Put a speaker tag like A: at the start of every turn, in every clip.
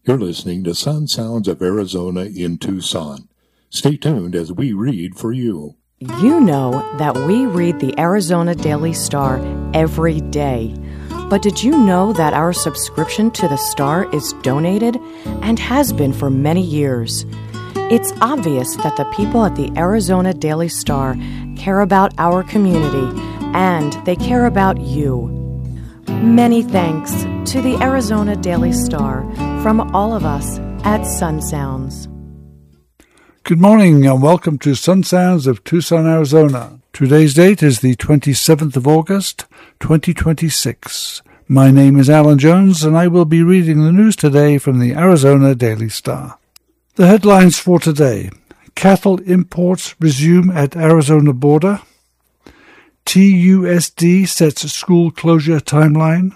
A: You're listening to Sun Sounds of Arizona in Tucson. Stay tuned as we read for you.
B: You know that we read the Arizona Daily Star every day. But did you know that our subscription to the Star is donated and has been for many years? It's obvious that the people at the Arizona Daily Star care about our community and they care about you. Many thanks to the Arizona Daily Star from all of us at Sun Sounds.
C: Good morning and welcome to Sun Sounds of Tucson, Arizona. Today's date is the 27th of August, 2026. My name is Alan Jones and I will be reading the news today from the Arizona Daily Star. The headlines for today: cattle imports resume at Arizona border. TUSD sets school closure timeline.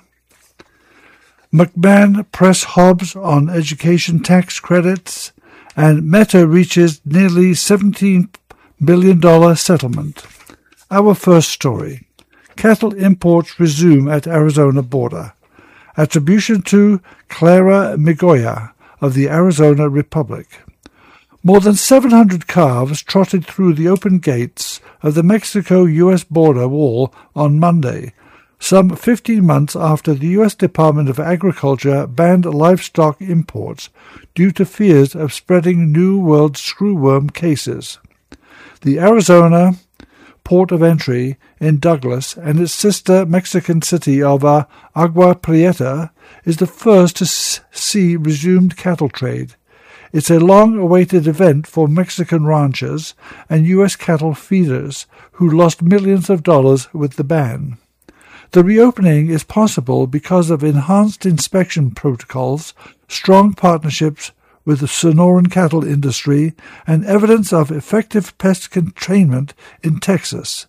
C: McMahon press Hobbs on education tax credits. And Meta reaches nearly $17 billion settlement. Our first story: cattle imports resume at Arizona border. Attribution to Clara Migoya of the Arizona Republic. More than 700 calves trotted through the open gates of the Mexico-U.S. border wall on Monday, some 15 months after the U.S. Department of Agriculture banned livestock imports due to fears of spreading New World screwworm cases. The Arizona port of entry in Douglas and its sister Mexican city of Agua Prieta is the first to see resumed cattle trade. It's a long-awaited event for Mexican ranchers and U.S. cattle feeders who lost millions of dollars with the ban. The reopening is possible because of enhanced inspection protocols, strong partnerships with the Sonoran cattle industry, and evidence of effective pest containment in Texas,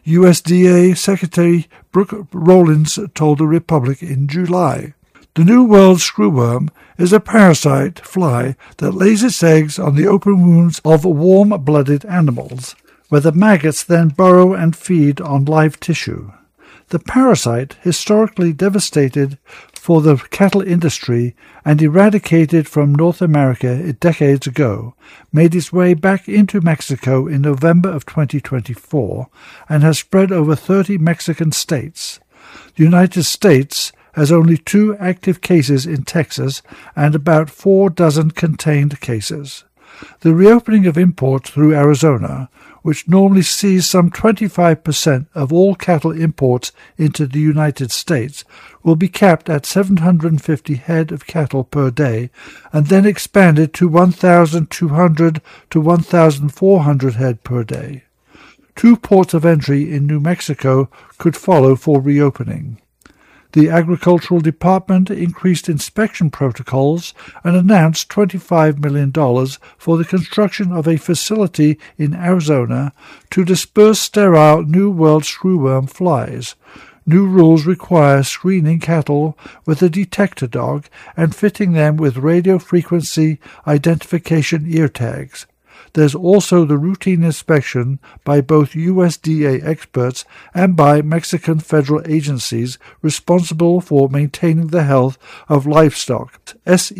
C: USDA Secretary Brooke Rollins told the Republic in July. The New World screwworm is a parasite fly that lays its eggs on the open wounds of warm-blooded animals, where the maggots then burrow and feed on live tissue. The parasite, historically devastated for the cattle industry and eradicated from North America decades ago, made its way back into Mexico in November of 2024 and has spread over 30 Mexican states. The United States has only 2 active cases in Texas and about 4 dozen contained cases. The reopening of imports through Arizona, which normally sees some 25% of all cattle imports into the United States, will be capped at 750 head of cattle per day and then expanded to 1,200 to 1,400 head per day. 2 ports of entry in New Mexico could follow for reopening. The Agricultural Department increased inspection protocols and announced $25 million for the construction of a facility in Arizona to disperse sterile New World screwworm flies. New rules require screening cattle with a detector dog and fitting them with radio frequency identification ear tags. There's also the routine inspection by both USDA experts and by Mexican federal agencies responsible for maintaining the health of livestock,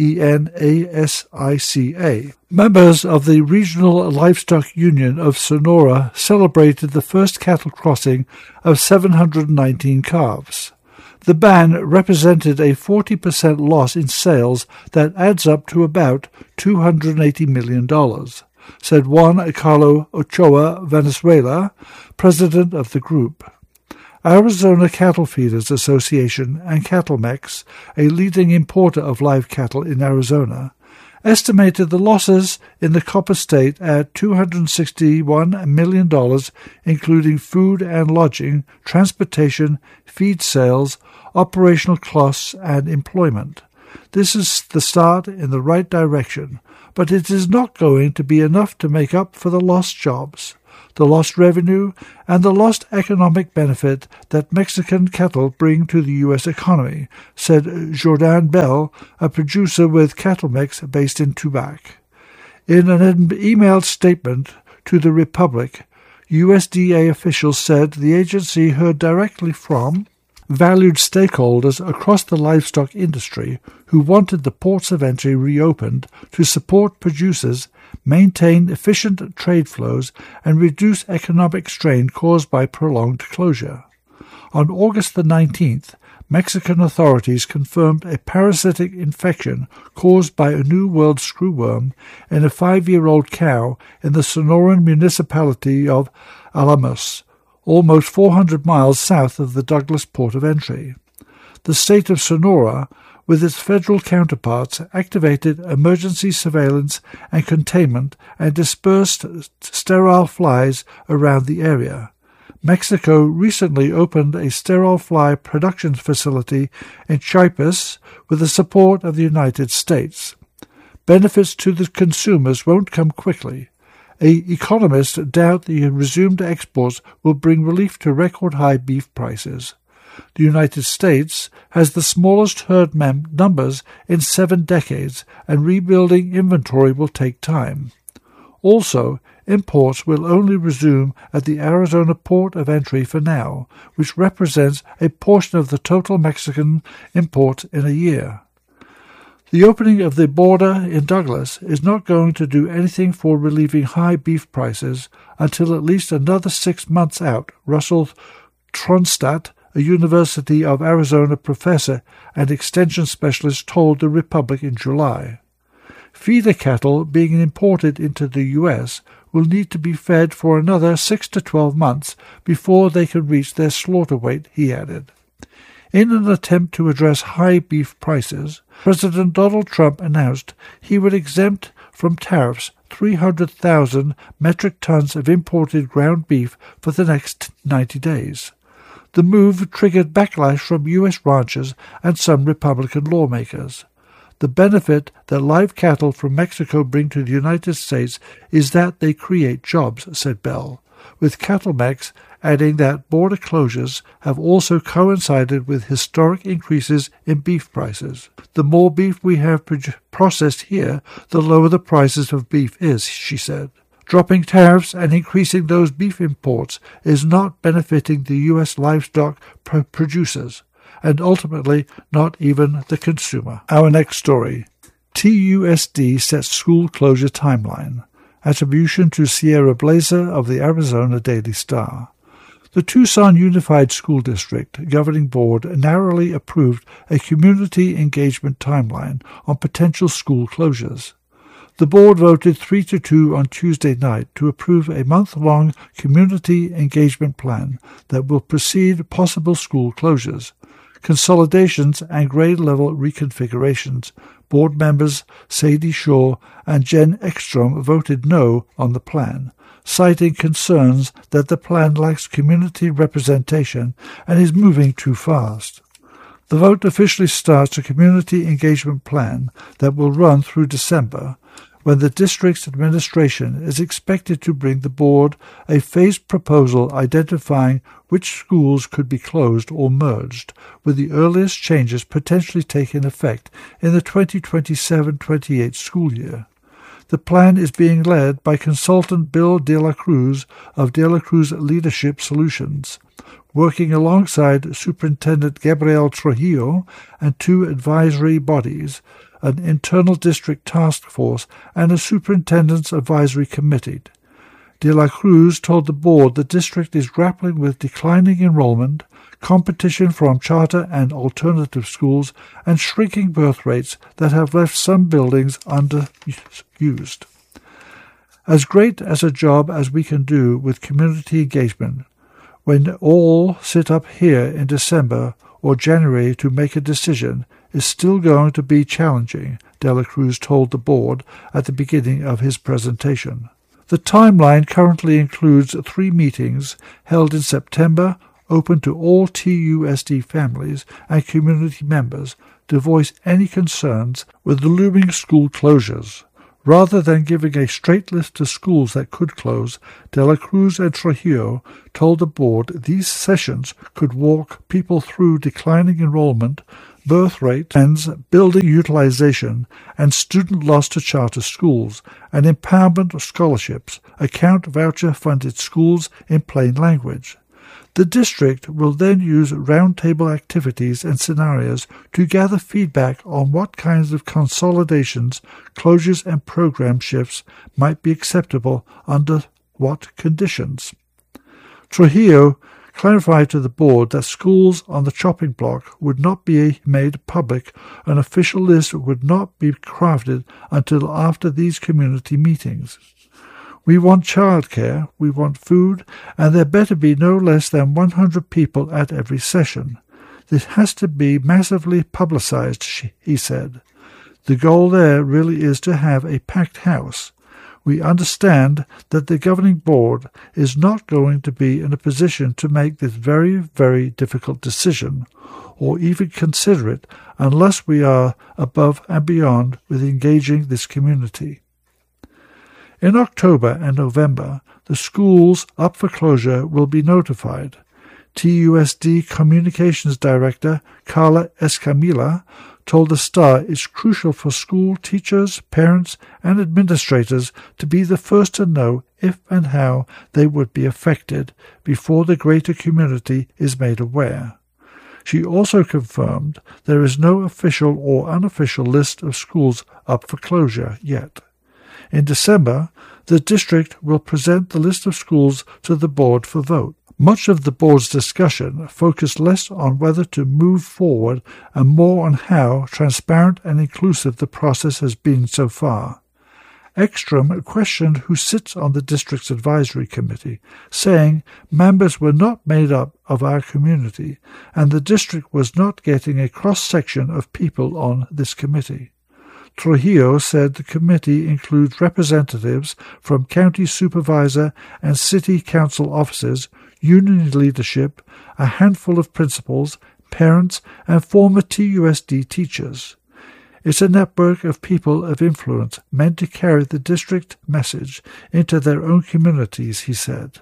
C: SENASICA. Members of the Regional Livestock Union of Sonora celebrated the first cattle crossing of 719 calves. The ban represented a 40% loss in sales that adds up to about $280 million. Said Juan Carlos Ochoa Venezuela, president of the group. Arizona Cattle Feeders Association and CattleMex, a leading importer of live cattle in Arizona, estimated the losses in the Copper State at $261 million, including food and lodging, transportation, feed sales, operational costs, and employment. This is the start in the right direction, but it is not going to be enough to make up for the lost jobs, the lost revenue, and the lost economic benefit that Mexican cattle bring to the U.S. economy, said Jordan Bell, a producer with CattleMex based in Tubac. In an emailed statement to the Republic, USDA officials said the agency heard directly from valued stakeholders across the livestock industry who wanted the ports of entry reopened to support producers, maintain efficient trade flows, and reduce economic strain caused by prolonged closure. On August the 19th, Mexican authorities confirmed a parasitic infection caused by a New World screwworm in a 5-year-old cow in the Sonoran municipality of Alamos, almost 400 miles south of the Douglas port of entry. The state of Sonora, with its federal counterparts, activated emergency surveillance and containment and dispersed sterile flies around the area. Mexico recently opened a sterile fly production facility in Chiapas with the support of the United States. Benefits to the consumers won't come quickly. Economists doubt the resumed exports will bring relief to record-high beef prices. The United States has the smallest herd numbers in 7 decades, and rebuilding inventory will take time. Also, imports will only resume at the Arizona port of entry for now, which represents a portion of the total Mexican imports in a year. The opening of the border in Douglas is not going to do anything for relieving high beef prices until at least another 6 months out, Russell Tronstadt, a University of Arizona professor and extension specialist, told the Republic in July. Feeder cattle being imported into the U.S. will need to be fed for another 6 to 12 months before they can reach their slaughter weight, he added. In an attempt to address high beef prices, President Donald Trump announced he would exempt from tariffs 300,000 metric tons of imported ground beef for the next 90 days. The move triggered backlash from U.S. ranchers and some Republican lawmakers. The benefit that live cattle from Mexico bring to the United States is that they create jobs, said Bell, with CattleMex adding that border closures have also coincided with historic increases in beef prices. The more beef we have processed here, the lower the prices of beef is, she said. Dropping tariffs and increasing those beef imports is not benefiting the U.S. livestock producers, and ultimately not even the consumer. Our next story. TUSD sets school closure timeline. Attribution to Sierra Blazer of the Arizona Daily Star. The Tucson Unified School District Governing Board narrowly approved a community engagement timeline on potential school closures. The board voted 3-2 on Tuesday night to approve a month-long community engagement plan that will precede possible school closures, consolidations, and grade-level reconfigurations. Board members Sadie Shaw and Jen Ekstrom voted no on the plan, citing concerns that the plan lacks community representation and is moving too fast. The vote officially starts a community engagement plan that will run through December, when the district's administration is expected to bring the board a phased proposal identifying which schools could be closed or merged, with the earliest changes potentially taking effect in the 2027-28 school year. The plan is being led by consultant Bill De La Cruz of De La Cruz Leadership Solutions, working alongside Superintendent Gabriel Trujillo and 2 advisory bodies, an internal district task force, and a superintendent's advisory committee. De La Cruz told the board the district is grappling with declining enrollment, competition from charter and alternative schools, and shrinking birth rates that have left some buildings underused. As great as a job as we can do with community engagement, when all sit up here in December or January to make a decision, is still going to be challenging, De La Cruz told the board at the beginning of his presentation. The timeline currently includes 3 meetings held in September, open to all TUSD families and community members to voice any concerns with the looming school closures. Rather than giving a straight list of schools that could close, De La Cruz and Trujillo told the board these sessions could walk people through declining enrollment, birth rate trends, building utilization, and student loss to charter schools, and empowerment scholarships, account voucher-funded schools in plain language. The district will then use roundtable activities and scenarios to gather feedback on what kinds of consolidations, closures and program shifts might be acceptable under what conditions. Trujillo clarified to the board that schools on the chopping block would not be made public. An official list would not be crafted until after these community meetings. We want childcare, we want food, and there better be no less than 100 people at every session. This has to be massively publicized, he said. The goal there really is to have a packed house. We understand that the governing board is not going to be in a position to make this very, very difficult decision, or even consider it, unless we are above and beyond with engaging this community. In October and November, the schools up for closure will be notified. TUSD Communications Director Carla Escamilla told the Star it's crucial for school teachers, parents, and administrators to be the first to know if and how they would be affected before the greater community is made aware. She also confirmed there is no official or unofficial list of schools up for closure yet. In December, the district will present the list of schools to the board for vote. Much of the board's discussion focused less on whether to move forward and more on how transparent and inclusive the process has been so far. Ekstrom questioned who sits on the district's advisory committee, saying members were not made up of our community, and the district was not getting a cross-section of people on this committee. Trujillo said the committee includes representatives from county supervisor and city council offices, union leadership, a handful of principals, parents, and former TUSD teachers. It's a network of people of influence meant to carry the district message into their own communities, he said.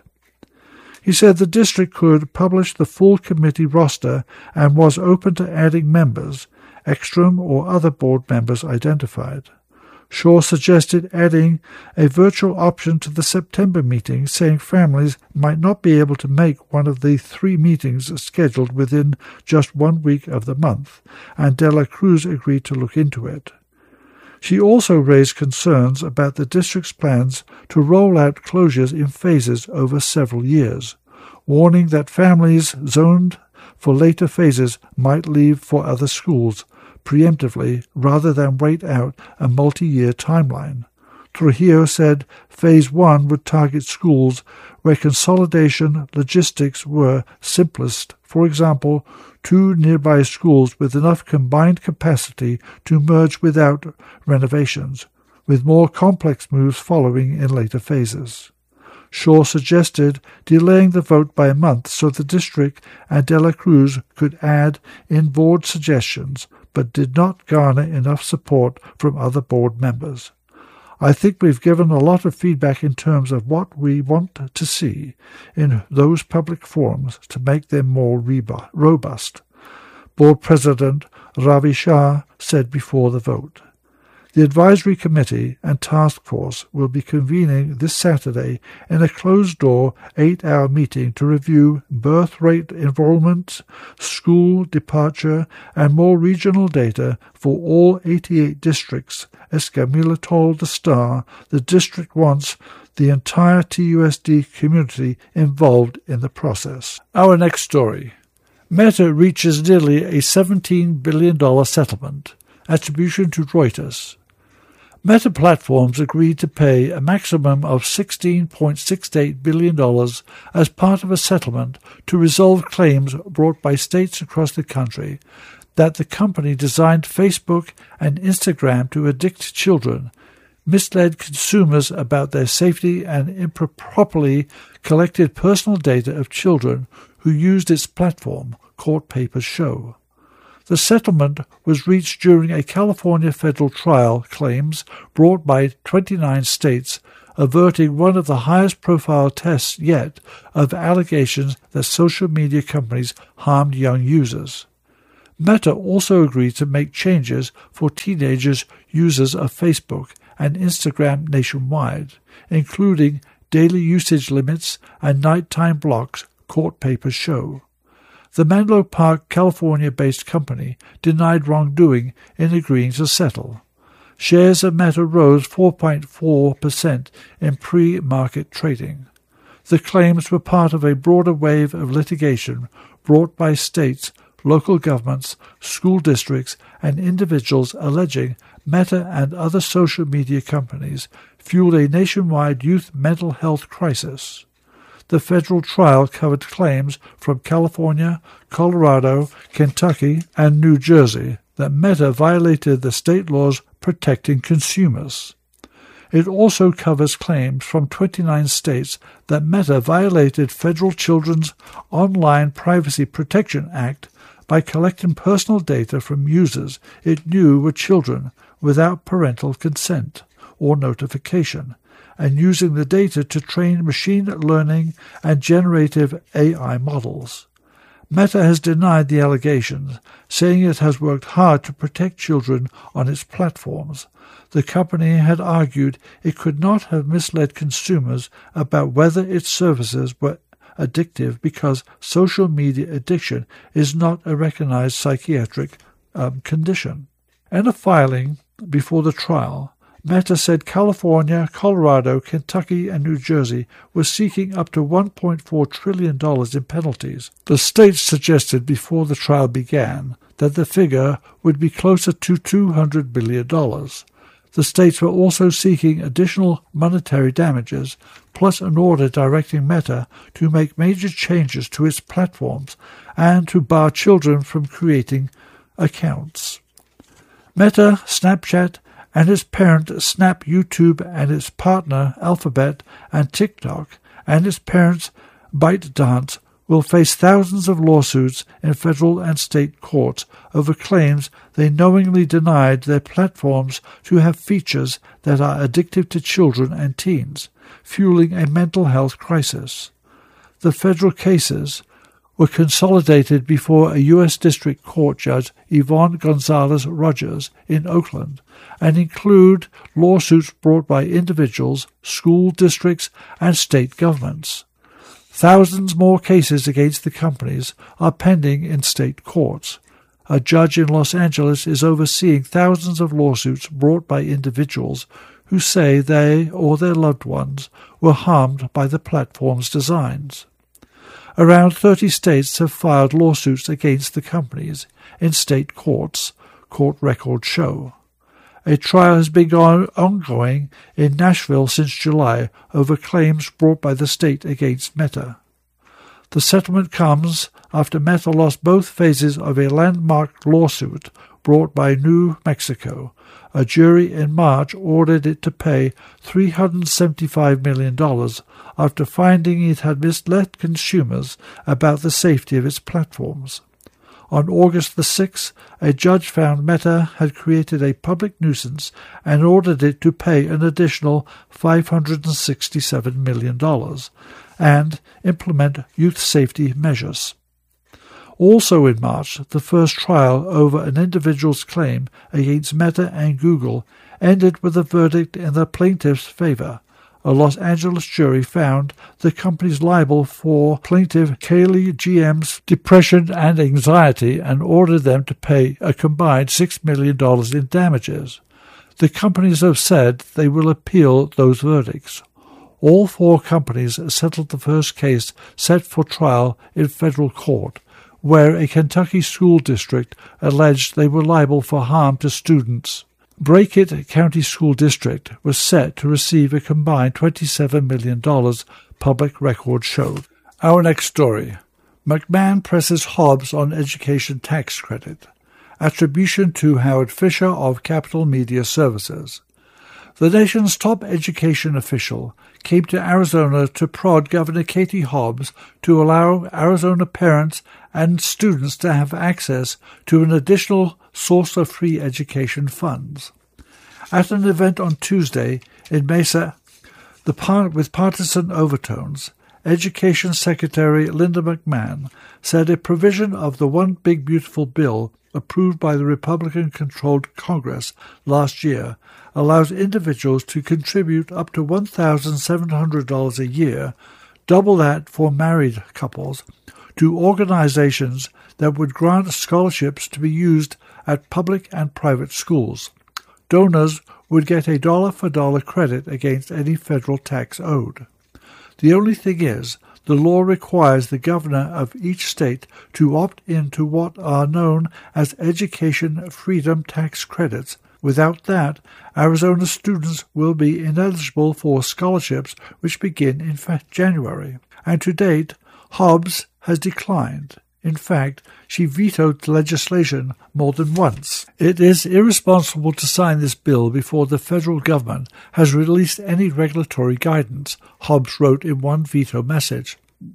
C: He said the district could publish the full committee roster and was open to adding members, Ekstrom or other board members identified. Shaw suggested adding a virtual option to the September meeting, saying families might not be able to make one of the 3 meetings scheduled within just 1 week of the month, and De La Cruz agreed to look into it. She also raised concerns about the district's plans to roll out closures in phases over several years, warning that families zoned for later phases might leave for other schools preemptively rather than wait out a multi-year timeline. Trujillo said Phase 1 would target schools where consolidation logistics were simplest, for example, 2 nearby schools with enough combined capacity to merge without renovations, with more complex moves following in later phases. Shaw suggested delaying the vote by a month so the district and De La Cruz could add in board suggestions, but did not garner enough support from other board members. I think we've given a lot of feedback in terms of what we want to see in those public forums to make them more robust, Board President Ravi Shah said before the vote. The Advisory Committee and Task Force will be convening this Saturday in a closed-door 8-hour meeting to review birth rate enrollment, school departure, and more regional data for all 88 districts. Escamilla told the Star the district wants the entire TUSD community involved in the process. Our next story. Meta reaches nearly a $17 billion settlement. Attribution to Reuters. Meta Platforms agreed to pay a maximum of $16.68 billion as part of a settlement to resolve claims brought by states across the country that the company designed Facebook and Instagram to addict children, misled consumers about their safety, and improperly collected personal data of children who used its platform, court papers show. The settlement was reached during a California federal trial claims brought by 29 states, averting one of the highest-profile tests yet of allegations that social media companies harmed young users. Meta also agreed to make changes for teenagers users of Facebook and Instagram nationwide, including daily usage limits and nighttime blocks, court papers show. The Menlo Park, California-based company denied wrongdoing in agreeing to settle. Shares of Meta rose 4.4% in pre-market trading. The claims were part of a broader wave of litigation brought by states, local governments, school districts, and individuals alleging Meta and other social media companies fueled a nationwide youth mental health crisis. The federal trial covered claims from California, Colorado, Kentucky, and New Jersey that Meta violated the state laws protecting consumers. It also covers claims from 29 states that Meta violated federal Children's Online Privacy Protection Act by collecting personal data from users it knew were children without parental consent or notification, and using the data to train machine learning and generative AI models. Meta has denied the allegations, saying it has worked hard to protect children on its platforms. The company had argued it could not have misled consumers about whether its services were addictive because social media addiction is not a recognized psychiatric condition. In a filing before the trial, Meta said California, Colorado, Kentucky, and New Jersey were seeking up to $1.4 trillion in penalties. The states suggested before the trial began that the figure would be closer to $200 billion. The states were also seeking additional monetary damages, plus an order directing Meta to make major changes to its platforms and to bar children from creating accounts. Meta, Snapchat, and its parent Snap YouTube and its partner Alphabet and TikTok and its parents ByteDance will face thousands of lawsuits in federal and state courts over claims they knowingly denied their platforms to have features that are addictive to children and teens, fueling a mental health crisis. The federal cases were consolidated before a U.S. District Court Judge Yvonne Gonzalez-Rogers in Oakland and include lawsuits brought by individuals, school districts, and state governments. Thousands more cases against the companies are pending in state courts. A judge in Los Angeles is overseeing thousands of lawsuits brought by individuals who say they or their loved ones were harmed by the platform's designs. Around 30 states have filed lawsuits against the companies in state courts, court records show. A trial has been ongoing in Nashville since July over claims brought by the state against Meta. The settlement comes after Meta lost both phases of a landmark lawsuit brought by New Mexico. A jury in March ordered it to pay $375 million after finding it had misled consumers about the safety of its platforms. On August the 6th, a judge found Meta had created a public nuisance and ordered it to pay an additional $567 million and implement youth safety measures. Also in March, the first trial over an individual's claim against Meta and Google ended with a verdict in the plaintiff's favor. A Los Angeles jury found the companies liable for plaintiff Kaylee GM's depression and anxiety and ordered them to pay a combined $6 million in damages. The companies have said they will appeal those verdicts. All four companies settled the first case set for trial in federal court, where a Kentucky school district alleged they were liable for harm to students. Brackett County School District was set to receive a combined $27 million, public records showed. Our next story. McMahon presses Hobbs on education tax credit. Attribution to Howard Fisher of Capital Media Services. The nation's top education official came to Arizona to prod Governor Katie Hobbs to allow Arizona parents and students to have access to an additional source of free education funds. At an event on Tuesday in Mesa with partisan overtones, Education Secretary Linda McMahon said a provision of the One Big Beautiful Bill approved by the Republican-controlled Congress last year allows individuals to contribute up to $1,700 a year double that for married couples, to organizations that would grant scholarships to be used at public and private schools. Donors would get a dollar-for-dollar credit against any federal tax owed. The only thing is, the law requires the governor of each state to opt into what are known as education freedom tax credits. Without that, Arizona students will be ineligible for scholarships which begin in January. And to date, Hobbs has declined. In fact, she vetoed the legislation more than once. It is irresponsible to sign this bill before the federal government has released any regulatory guidance, Hobbs wrote in one veto message.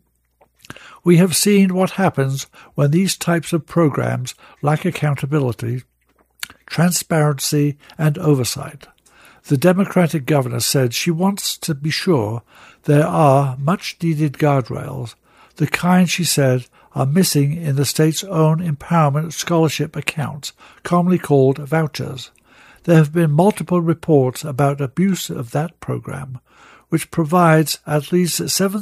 C: We have seen what happens when these types of programs lack accountability, transparency, and oversight. The Democratic governor said she wants to be sure there are much-needed guardrails, the kind, she said, are missing in the state's own empowerment scholarship accounts, commonly called vouchers. There have been multiple reports about abuse of that program, which provides at least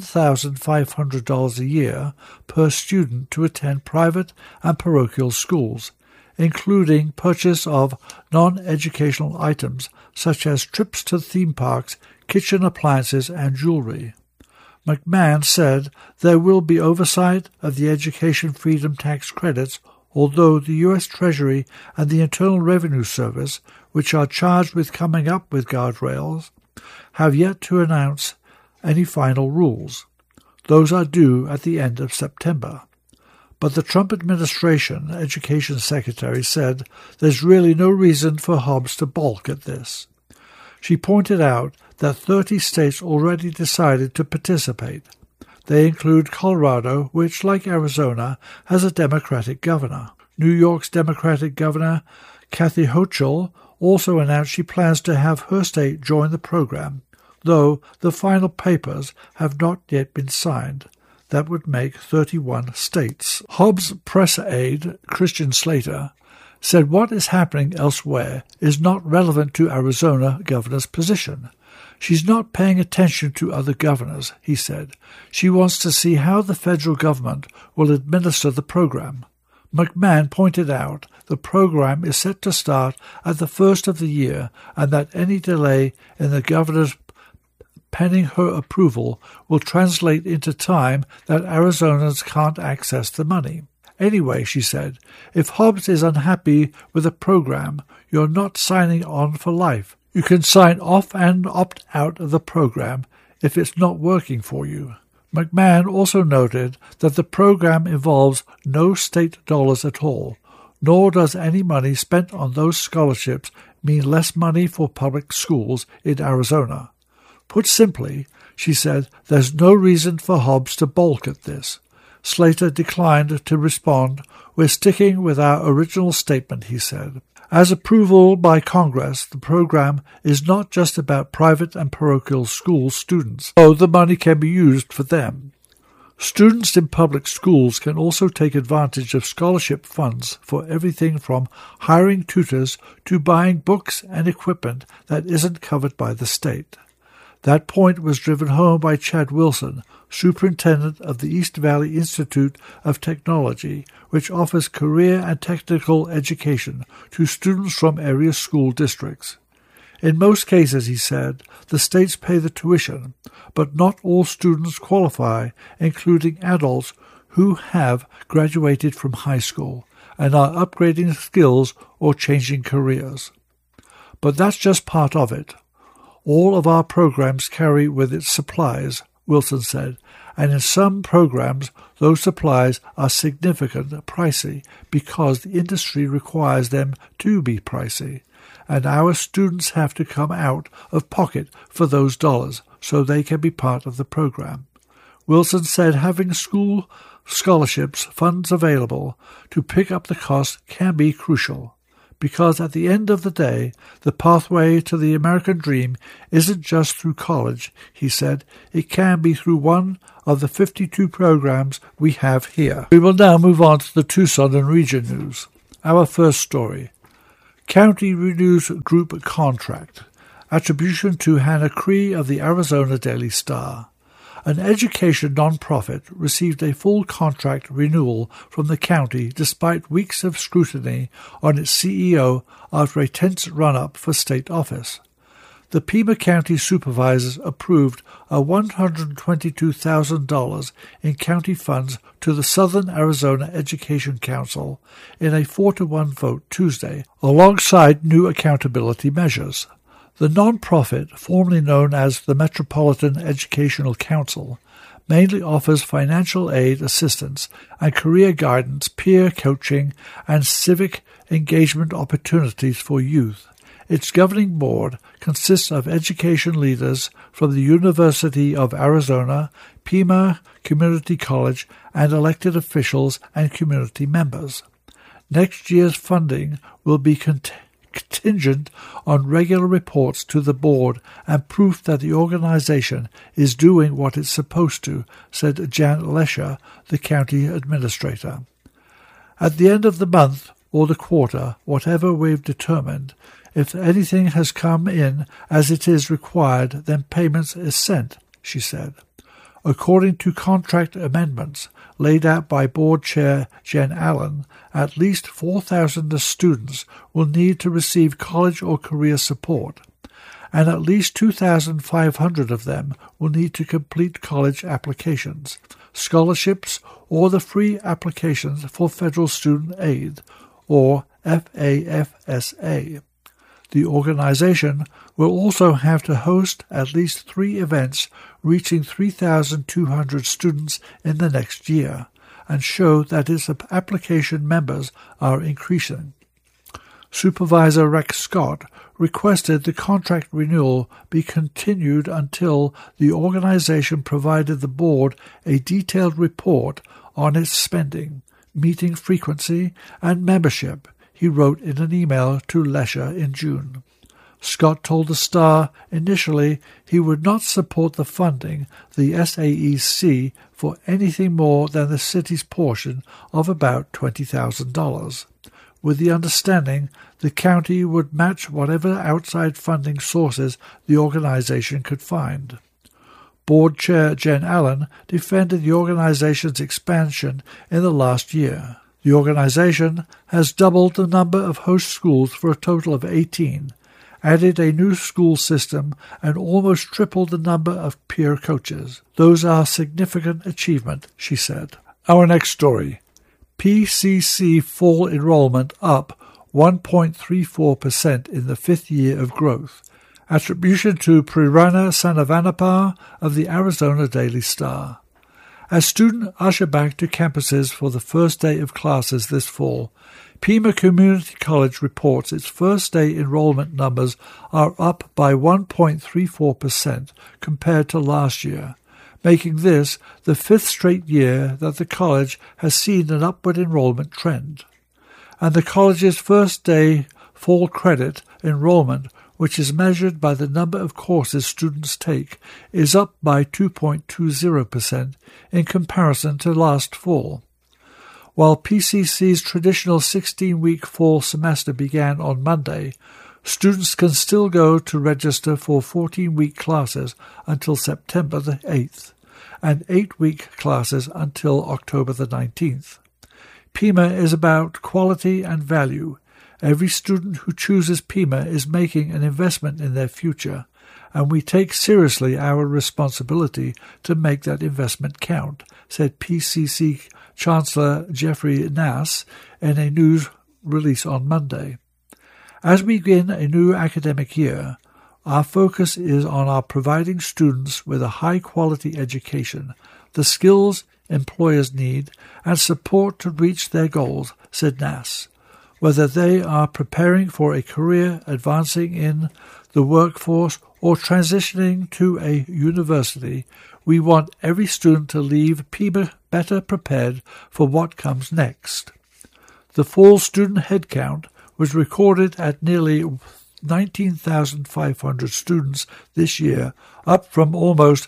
C: $7,500 a year per student to attend private and parochial schools, including purchase of non-educational items such as trips to theme parks, kitchen appliances, and jewelry. McMahon said there will be oversight of the education freedom tax credits, although the U.S. Treasury and the Internal Revenue Service, which are charged with coming up with guardrails, have yet to announce any final rules. Those are due at the end of September. But the Trump administration education secretary said there's really no reason for Hobbs to balk at this. She pointed out that 30 states already decided to participate. They include Colorado, which, like Arizona, has a Democratic governor. New York's Democratic governor, Kathy Hochul, also announced she plans to have her state join the program, though the final papers have not yet been signed. That would make 31 states. Hobbs' press aide, Christian Slater, said what is happening elsewhere is not relevant to Arizona governor's position. She's not paying attention to other governors, he said. She wants to see how the federal government will administer the program. McMahon pointed out the program is set to start at the first of the year and that any delay in the governor's penning her approval will translate into time that Arizonans can't access the money. Anyway, she said, if Hobbs is unhappy with the program, you're not signing on for life. You can sign off and opt out of the program if it's not working for you. McMahon also noted that the program involves no state dollars at all, nor does any money spent on those scholarships mean less money for public schools in Arizona. Put simply, she said, there's no reason for Hobbs to balk at this. Slater declined to respond. We're sticking with our original statement, he said. As approval by Congress, the program is not just about private and parochial school students, though the money can be used for them. Students in public schools can also take advantage of scholarship funds for everything from hiring tutors to buying books and equipment that isn't covered by the state. That point was driven home by Chad Wilson, superintendent of the East Valley Institute of Technology, which offers career and technical education to students from area school districts. In most cases, he said, the states pay the tuition, but not all students qualify, including adults who have graduated from high school and are upgrading skills or changing careers. But that's just part of it. All of our programs carry with it supplies, Wilson said, and in some programs those supplies are significantly pricey because the industry requires them to be pricey, and our students have to come out of pocket for those dollars so they can be part of the program. Wilson said having school scholarships funds available to pick up the cost can be crucial, because at the end of the day, the pathway to the American dream isn't just through college, he said. It can be through one of the 52 programs we have here. We will now move on to the Tucson and region news. Our first story. County renews group contract. Attribution to Hannah Cree of the Arizona Daily Star. An education non-profit received a full contract renewal from the county despite weeks of scrutiny on its CEO after a tense run-up for state office. The Pima County supervisors approved a $122,000 in county funds to the Southern Arizona Education Council in a 4-1 vote Tuesday, alongside new accountability measures. The non-profit, formerly known as the Metropolitan Educational Council, mainly offers financial aid assistance and career guidance, peer coaching, and civic engagement opportunities for youth. Its governing board consists of education leaders from the University of Arizona, Pima Community College, and elected officials and community members. Next year's funding will be contingent on regular reports to the board and proof that the organization is doing what it's supposed to, said Jan Lesher, the county administrator. At the end of the month or the quarter, whatever we've determined, if anything has come in as it is required, then payments is sent, she said. According to contract amendments laid out by Board Chair Jen Allen, at least 4,000 students will need to receive college or career support, and at least 2,500 of them will need to complete college applications, scholarships, or the free applications for Federal Student Aid, or FAFSA. The organization will also have to host at least 3 events reaching 3,200 students in the next year and show that its application members are increasing. Supervisor Rex Scott requested the contract renewal be continued until the organization provided the board a detailed report on its spending, meeting frequency, and membership, he wrote in an email to Lesher in June. Scott told the Star initially he would not support the funding the SAEC for anything more than the city's portion of about $20,000, with the understanding the county would match whatever outside funding sources the organization could find. Board Chair Jen Allen defended the organization's expansion in the last year. The organization has doubled the number of host schools for a total of 18, added a new school system, and almost tripled the number of peer coaches. Those are significant achievements, she said. Our next story. PCC fall enrollment up 1.34% in the 5th year of growth. Attribution to Prirana Sanavanapar of the Arizona Daily Star. As students usher back to campuses for the first day of classes this fall, Pima Community College reports its first-day enrollment numbers are up by 1.34% compared to last year, making this the 5th straight year that the college has seen an upward enrollment trend. And the college's first-day fall credit enrollment, which is measured by the number of courses students take, is up by 2.20% in comparison to last fall. While PCC's traditional 16-week fall semester began on Monday, students can still go to register for 14-week classes until September the 8th and 8-week classes until October the 19th. Pima is about quality and value. Every student who chooses Pima is making an investment in their future, and we take seriously our responsibility to make that investment count, said PCC Chancellor Jeffrey Nass in a news release on Monday. As we begin a new academic year, our focus is on our providing students with a high-quality education, the skills employers need, and support to reach their goals, said Nass. Whether they are preparing for a career, advancing in the workforce, or transitioning to a university, we want every student to leave Pima better prepared for what comes next. The fall student headcount was recorded at nearly 19,500 students this year, up from almost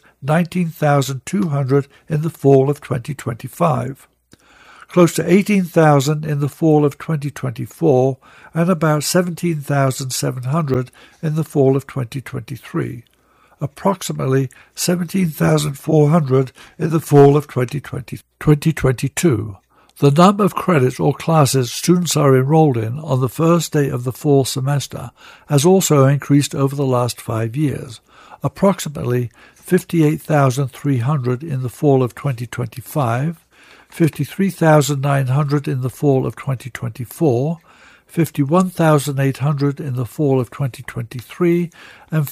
C: 19,200 in the fall of 2025. Close to 18,000 in the fall of 2024 and about 17,700 in the fall of 2023. approximately 17,400 in the fall of 2022. The number of credits or classes students are enrolled in on the first day of the fall semester has also increased over the last 5 years, approximately 58,300 in the fall of 2025, 53,900 in the fall of 2024, 51,800 in the fall of 2023, and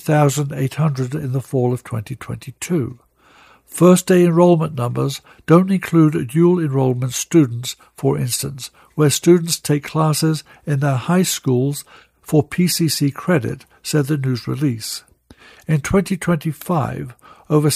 C: 50,800 in the fall of 2022. First-day enrollment numbers don't include dual enrollment students, for instance, where students take classes in their high schools for PCC credit, said the news release. In 2025, over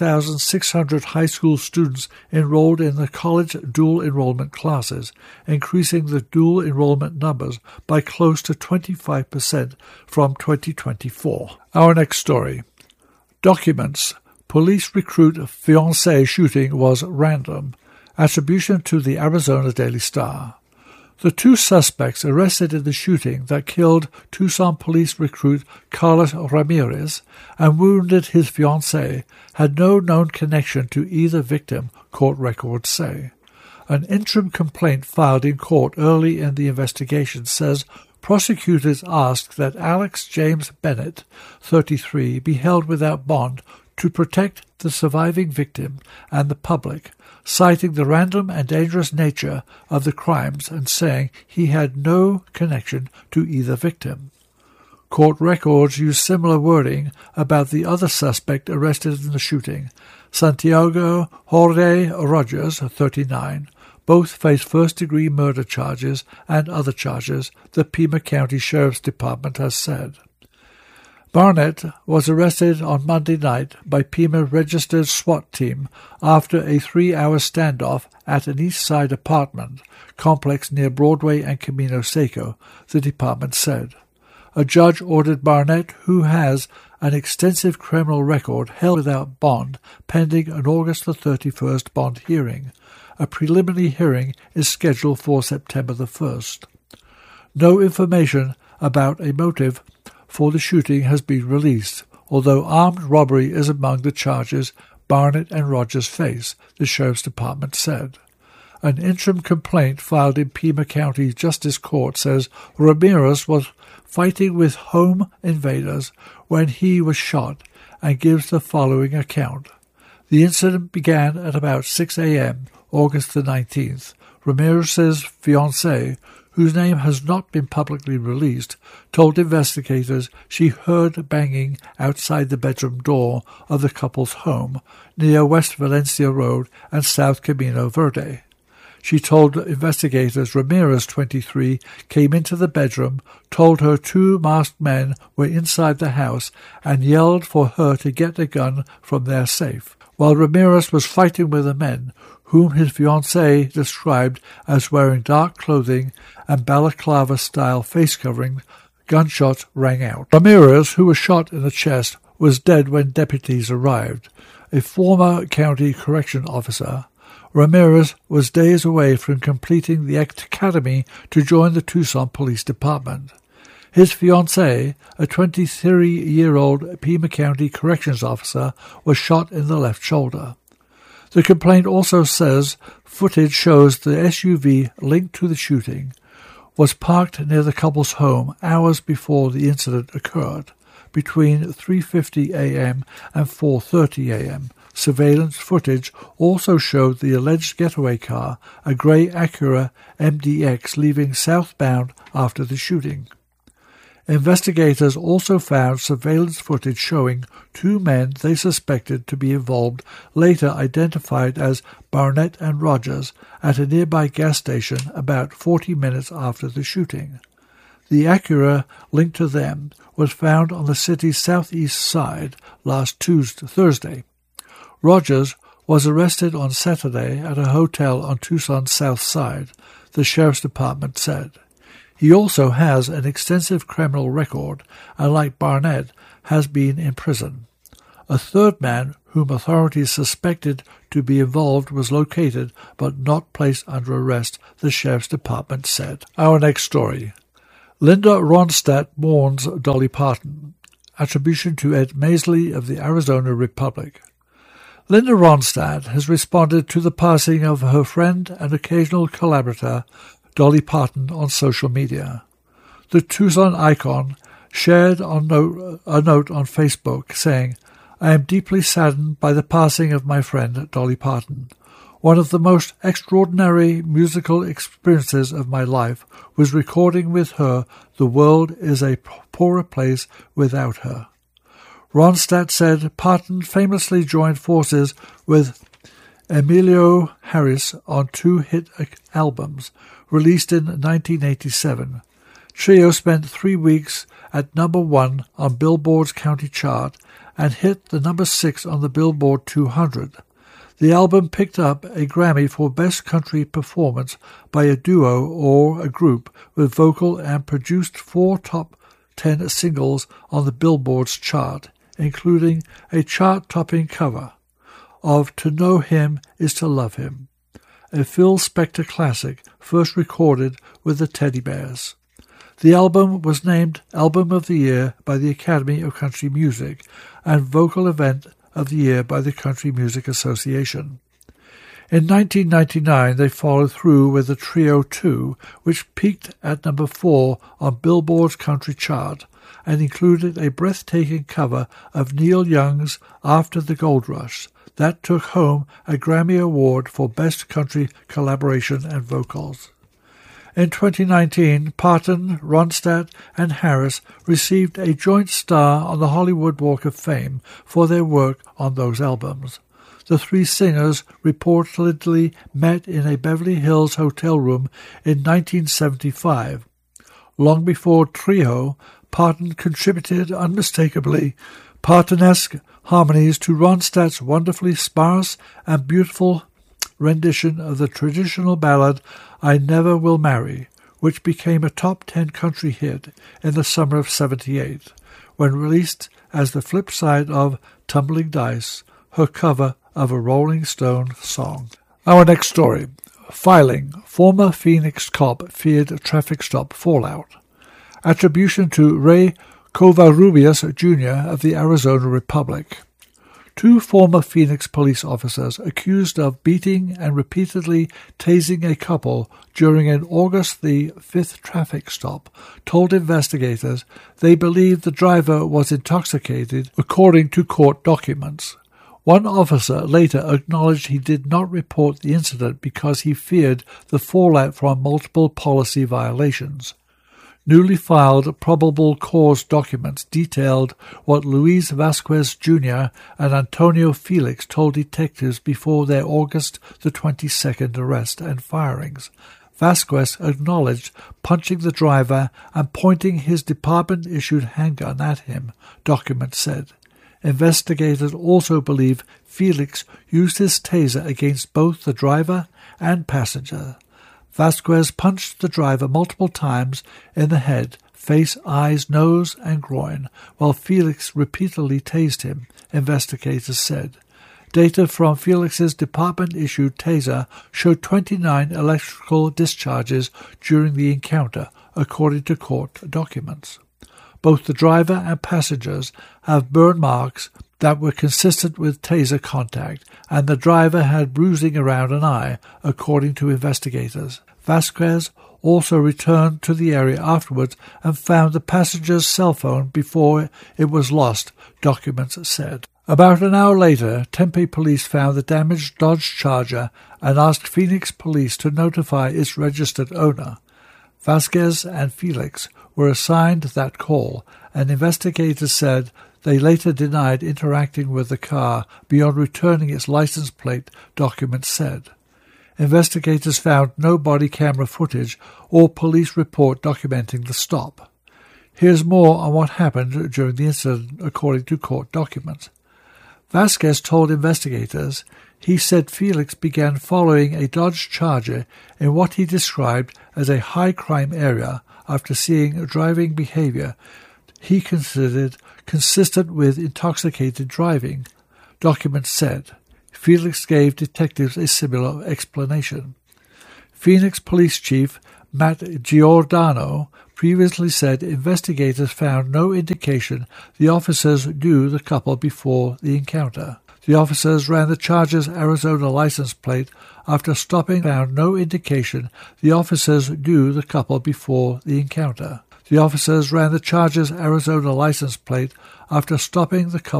C: 6,600 high school students enrolled in the college dual enrollment classes, increasing the dual enrollment numbers by close to 25% from 2024. Our next story. Documents. Police recruit fiancé shooting was random. Attribution to the Arizona Daily Star. The two suspects arrested in the shooting that killed Tucson police recruit Carlos Ramirez and wounded his fiancée had no known connection to either victim, court records say. An interim complaint filed in court early in the investigation says prosecutors asked that Alex James Bennett, 33, be held without bond to protect the surviving victim and the public, citing the random and dangerous nature of the crimes and saying he had no connection to either victim. Court records use similar wording about the other suspect arrested in the shooting, Santiago Jorge Rogers, 39. Both face first-degree murder charges and other charges, the Pima County Sheriff's Department has said. Barnett was arrested on Monday night by Pima registered SWAT team after a 3-hour standoff at an East Side apartment complex near Broadway and Camino Seco, the department said. A judge ordered Barnett, who has an extensive criminal record, held without bond pending an August 31st bond hearing. A preliminary hearing is scheduled for September 1st. No information about a motive for the shooting has been released, although armed robbery is among the charges Barnett and Rogers face, the Sheriff's Department said. An interim complaint filed in Pima County Justice Court says Ramirez was fighting with home invaders when he was shot and gives the following account. The incident began at about 6 a.m., August the 19th. Ramirez's fiancée, whose name has not been publicly released, told investigators she heard banging outside the bedroom door of the couple's home near West Valencia Road and South Camino Verde. She told investigators Ramirez, 23, came into the bedroom, told her 2 masked men were inside the house, and yelled for her to get a gun from their safe. While Ramirez was fighting with the men, whom his fiancée described as wearing dark clothing and balaclava-style face covering, gunshots rang out. Ramirez, who was shot in the chest, was dead when deputies arrived. A former county correction officer, Ramirez was days away from completing the academy to join the Tucson Police Department. His fiancée, a 23-year-old Pima County corrections officer, was shot in the left shoulder. The complaint also says footage shows the SUV linked to the shooting was parked near the couple's home hours before the incident occurred, between 3:50 a.m. and 4:30 a.m. Surveillance footage also showed the alleged getaway car, a grey Acura MDX, leaving southbound after the shooting. Investigators also found surveillance footage showing 2 men they suspected to be involved, later identified as Barnett and Rogers, at a nearby gas station about 40 minutes after the shooting. The Acura linked to them was found on the city's southeast side last Thursday. Rogers was arrested on Saturday at a hotel on Tucson's south side, the Sheriff's Department said. He also has an extensive criminal record and, like Barnett, has been in prison. A third man, whom authorities suspected to be involved, was located but not placed under arrest, the Sheriff's Department said. Our next story. Linda Ronstadt mourns Dolly Parton. attribution to Ed Maisley of the Arizona Republic. Linda Ronstadt has responded to the passing of her friend and occasional collaborator, Dolly Parton, on social media. The Tucson icon shared a note on Facebook saying, "I am deeply saddened by the passing of my friend Dolly Parton. One of the most extraordinary musical experiences of my life was recording with her The World is a Poorer Place Without Her." Ronstadt said Parton famously joined forces with Emilio Harris on 2 hit albums, released in 1987. Trio spent 3 weeks at number 1 on Billboard's county chart and hit the number 6 on the Billboard 200. The album picked up a Grammy for Best Country Performance by a duo or a group with vocal and produced 4 top 10 singles on the Billboard's chart, including a chart-topping cover of To Know Him Is to Love Him, a Phil Spector classic first recorded with the Teddy Bears. The album was named Album of the Year by the Academy of Country Music and Vocal Event of the Year by the Country Music Association. In 1999, they followed through with the Trio 2, which peaked at number 4 on Billboard's country chart and included a breathtaking cover of Neil Young's After the Gold Rush that took home a Grammy Award for Best Country Collaboration and Vocals. In 2019, Parton, Ronstadt, and Harris received a joint star on the Hollywood Walk of Fame for their work on those albums. The 3 singers reportedly met in a Beverly Hills hotel room in 1975. Long before Trio, Parton contributed unmistakably Partonesque harmonies to Ronstadt's wonderfully sparse and beautiful rendition of the traditional ballad I Never Will Marry, which became a top 10 country hit in the summer of '78, when released as the flip side of Tumbling Dice, her cover of a Rolling Stone song. Our next story. Filing. Former Phoenix cop feared traffic stop fallout. Attribution to Ray Covarrubias Jr. of the Arizona Republic. 2 former Phoenix police officers accused of beating and repeatedly tasing a couple during an August the 5th traffic stop told investigators they believed the driver was intoxicated, according to court documents. One officer later acknowledged he did not report the incident because he feared the fallout from multiple policy violations. Newly filed probable cause documents detailed what Luis Vasquez Jr. and Antonio Felix told detectives before their August the 22nd arrest and firings. Vasquez acknowledged punching the driver and pointing his department-issued handgun at him, documents said. Investigators also believe Felix used his taser against both the driver and passenger. Vasquez punched the driver multiple times in the head, face, eyes, nose, and groin, while Felix repeatedly tased him, investigators said. Data from Felix's department-issued taser showed 29 electrical discharges during the encounter, according to court documents. Both the driver and passengers have burn marks that were consistent with taser contact, and the driver had bruising around an eye, according to investigators. Vasquez also returned to the area afterwards and found the passenger's cell phone before it was lost, documents said. About an hour later, Tempe police found the damaged Dodge Charger and asked Phoenix police to notify its registered owner. Vasquez and Felix were assigned that call, and investigators said they later denied interacting with the car beyond returning its license plate, documents said. Investigators found no body camera footage or police report documenting the stop. Here's more on what happened during the incident, according to court documents. Vasquez told investigators he said Felix began following a Dodge Charger in what he described as a high-crime area after seeing driving behavior he considered consistent with intoxicated driving, documents said. Felix gave detectives a similar explanation. Phoenix Police Chief Matt Giordano previously said investigators found no indication the officers knew the couple before the encounter. The officers ran the Chargers Arizona license plate after stopping. Found no indication the officers knew the couple before the encounter. The officers ran the Chargers Arizona license plate after stopping the couple.